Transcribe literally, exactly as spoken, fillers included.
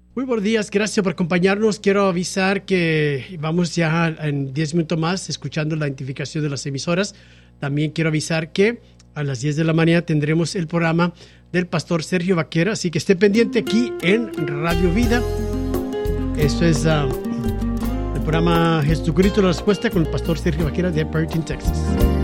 Muy buenos días, gracias por acompañarnos. Quiero avisar que vamos ya en diez minutos más escuchando la identificación de las emisoras. También quiero avisar que a las diez de la mañana tendremos el programa del pastor Sergio Vaquera, así que esté pendiente aquí en Radio Vida. Eso es uh, el programa Jesucristo la Respuesta con el pastor Sergio Vaquera de Perkin, Texas.